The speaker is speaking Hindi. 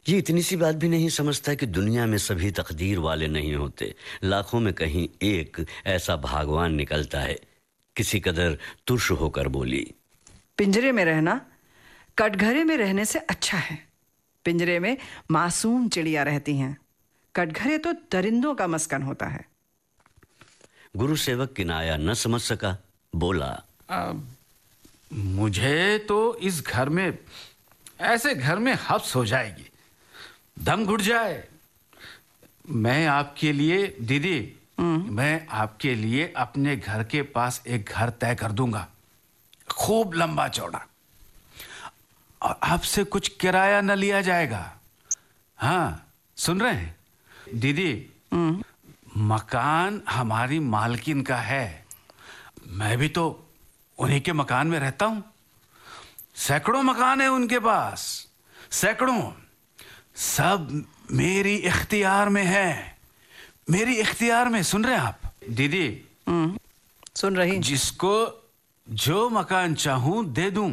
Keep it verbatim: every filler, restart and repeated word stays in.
ये इतनी सी बात भी नहीं समझता कि दुनिया में सभी तकदीर वाले नहीं होते। लाखों में कहीं एक ऐसा भागवान निकलता है। किसी कदर तुर्श होकर बोली, पिंजरे में रहना कटघरे में रहने से अच्छा है। पिंजरे में मासूम चिड़िया रहती हैं, कटघरे तो दरिंदों का मस्कन होता है। गुरु सेवक किनाया न समझ सका, बोला, आ, मुझे तो इस घर में, ऐसे घर में हब्स हो जाएगी, दम घुट जाए। मैं आपके लिए दीदी, मैं आपके लिए अपने घर के पास एक घर तय कर दूंगा, खूब लंबा चौड़ा, और आपसे कुछ किराया न लिया जाएगा। हाँ, सुन रहे हैं दीदी? मकान हमारी मालकिन का है, मैं भी तो उन्हीं के मकान में रहता हूं। सैकड़ों मकान है उनके पास, सैकड़ों, सब मेरी इख्तियार में है, मेरी इख्तियार में। सुन रहे हैं आप दीदी? सुन रही। जिसको जो मकान चाहूं दे दूं।